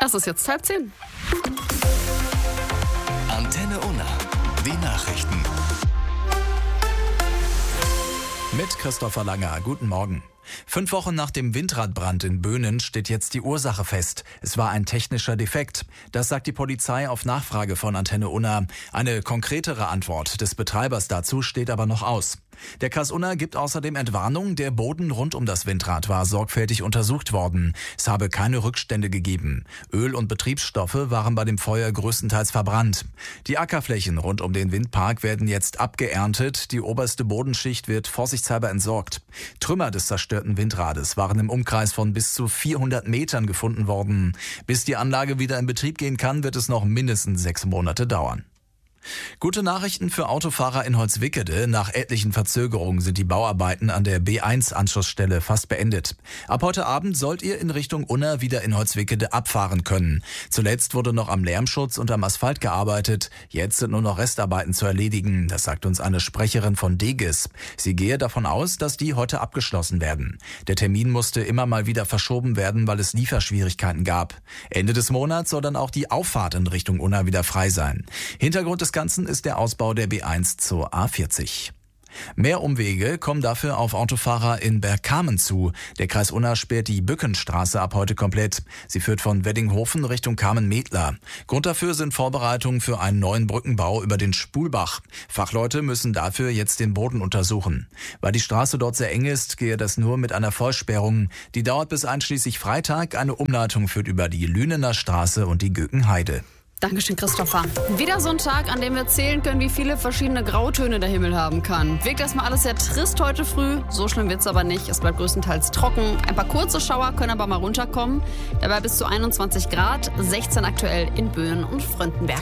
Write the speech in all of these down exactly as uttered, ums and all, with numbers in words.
Es ist jetzt halb zehn. Antenne Unna, die Nachrichten. Mit Christopher Langer. Guten Morgen. Fünf Wochen nach dem Windradbrand in Böhnen steht jetzt die Ursache fest. Es war ein technischer Defekt. Das sagt die Polizei auf Nachfrage von Antenne Unna. Eine konkretere Antwort des Betreibers dazu steht aber noch aus. Der Kreis Unna gibt außerdem Entwarnung, der Boden rund um das Windrad war sorgfältig untersucht worden. Es habe keine Rückstände gegeben. Öl und Betriebsstoffe waren bei dem Feuer größtenteils verbrannt. Die Ackerflächen rund um den Windpark werden jetzt abgeerntet. Die oberste Bodenschicht wird vorsichtshalber entsorgt. Trümmer des zerstörten Windrades waren im Umkreis von bis zu vierhundert Metern gefunden worden. Bis die Anlage wieder in Betrieb gehen kann, wird es noch mindestens sechs Monate dauern. Gute Nachrichten für Autofahrer in Holzwickede. Nach etlichen Verzögerungen sind die Bauarbeiten an der B eins Anschlussstelle fast beendet. Ab heute Abend sollt ihr in Richtung Unna wieder in Holzwickede abfahren können. Zuletzt wurde noch am Lärmschutz und am Asphalt gearbeitet. Jetzt sind nur noch Restarbeiten zu erledigen. Das sagt uns eine Sprecherin von Degis. Sie gehe davon aus, dass die heute abgeschlossen werden. Der Termin musste immer mal wieder verschoben werden, weil es Lieferschwierigkeiten gab. Ende des Monats soll dann auch die Auffahrt in Richtung Unna wieder frei sein. Hintergrund des Ganzen ist der Ausbau der B eins zur A vierzig. Mehr Umwege kommen dafür auf Autofahrer in Bergkamen zu. Der Kreis Unna sperrt die Bückenstraße ab heute komplett. Sie führt von Weddinghofen Richtung Kamen-Medler. Grund dafür sind Vorbereitungen für einen neuen Brückenbau über den Spulbach. Fachleute müssen dafür jetzt den Boden untersuchen. Weil die Straße dort sehr eng ist, gehe das nur mit einer Vollsperrung. Die dauert bis einschließlich Freitag. Eine Umleitung führt über die Lünener Straße und die Gökenheide. Dankeschön, Christopher. Wieder so ein Tag, an dem wir zählen können, wie viele verschiedene Grautöne der Himmel haben kann. Wirkt erstmal alles sehr trist heute früh. So schlimm wird's aber nicht. Es bleibt größtenteils trocken. Ein paar kurze Schauer können aber mal runterkommen. Dabei bis zu einundzwanzig Grad, sechzehn aktuell in Böhnen und Fröndenberg.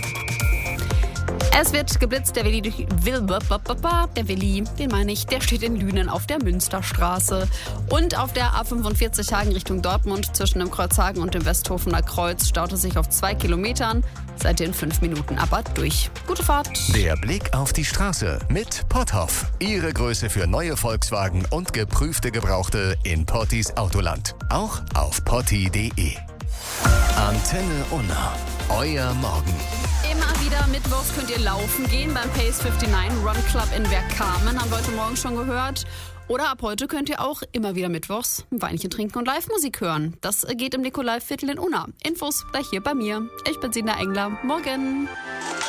Es wird geblitzt, der Willi, der Willi, den meine ich, der steht in Lünen auf der Münsterstraße. Und auf der A fünfundvierzig Hagen Richtung Dortmund zwischen dem Kreuzhagen und dem Westhofener Kreuz staut es sich auf zwei Kilometern. Seid ihr in fünf Minuten aber durch. Gute Fahrt. Der Blick auf die Straße mit Potthoff. Ihre Größe für neue Volkswagen und geprüfte Gebrauchte in Pottis Autoland. Auch auf potti punkt de. Antenne Unna. Euer Morgen. Immer wieder mittwochs könnt ihr laufen gehen beim Pace neunundfünfzig Run Club in Bergkamen. Haben wir heute Morgen schon gehört. Oder ab heute könnt ihr auch immer wieder mittwochs ein Weinchen trinken und Live-Musik hören. Das geht im Nikolai-Viertel in Unna. Infos gleich hier bei mir. Ich bin Sina Engler. Morgen.